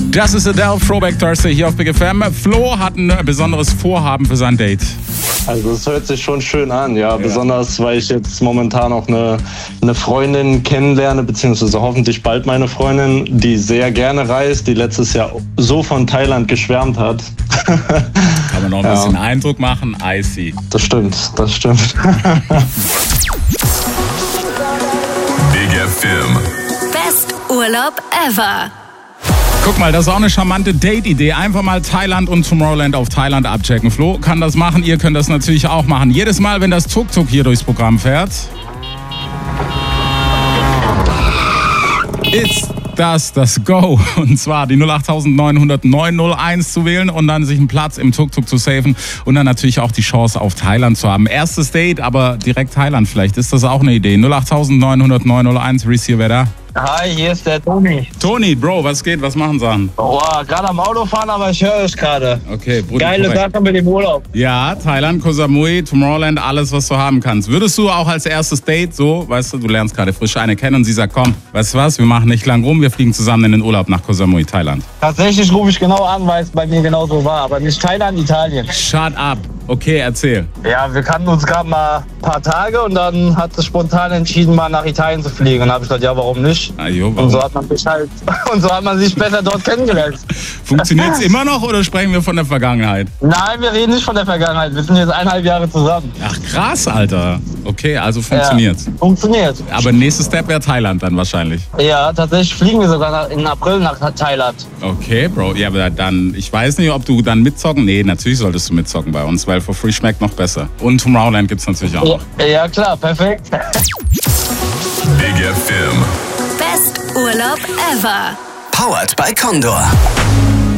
Das ist Adele, Throwback Thursday hier auf Big FM. Flo hat ein besonderes Vorhaben für sein Date. Also es hört sich schon schön an, ja. Besonders, weil ich jetzt momentan auch eine Freundin kennenlerne, beziehungsweise hoffentlich bald meine Freundin, die sehr gerne reist, die letztes Jahr so von Thailand geschwärmt hat. Kann man noch ein bisschen Eindruck machen, I see. Das stimmt. Big FM. Best Urlaub ever. Guck mal, das ist auch eine charmante Date-Idee. Einfach mal Thailand und Tomorrowland auf Thailand abchecken. Flo kann das machen, ihr könnt das natürlich auch machen. Jedes Mal, wenn das Tuk-Tuk hier durchs Programm fährt, ist das Go. Und zwar die 08900 901 zu wählen und dann sich einen Platz im Tuk-Tuk zu safen und dann natürlich auch die Chance auf Thailand zu haben. Erstes Date, aber direkt Thailand vielleicht. Ist das auch eine Idee? 08900 901, Reese, wer da? Hi, hier ist der Toni. Toni, Bro, was geht? Was machen Sie an? Boah, gerade am Auto fahren, aber ich höre euch gerade. Okay, Bruder. Geile Sache mit dem Urlaub. Ja, Thailand, Koh Samui, Tomorrowland, alles, was du haben kannst. Würdest du auch als erstes Date so, weißt du lernst gerade frisch eine kennen und sie sagt, komm, weißt du was, wir machen nicht lang rum, wir fliegen zusammen in den Urlaub nach Koh Samui, Thailand. Tatsächlich rufe ich genau an, weil es bei mir genauso war, aber nicht Thailand, Italien. Shut up. Okay, erzähl. Ja, wir kannten uns gerade mal ein paar Tage und dann hat es spontan entschieden, mal nach Italien zu fliegen. Und dann habe ich gesagt, ja, warum nicht? Warum? Und so hat man sich besser dort kennengelernt. Funktioniert es immer noch oder sprechen wir von der Vergangenheit? Nein, wir reden nicht von der Vergangenheit. Wir sind jetzt 1,5 Jahre zusammen. Ach krass, Alter. Okay, also funktioniert's. Ja, funktioniert. Aber nächster Step wäre Thailand dann wahrscheinlich. Ja, tatsächlich fliegen wir sogar im April nach Thailand. Okay, Bro. Ja, aber dann, ich weiß nicht, ob du dann mitzocken. Nee, natürlich solltest du mitzocken bei uns, weil for free schmeckt noch besser. Und Tomorrowland gibt's natürlich auch noch. Ja, klar, perfekt. Big FM. Best Urlaub ever. Powered by Condor.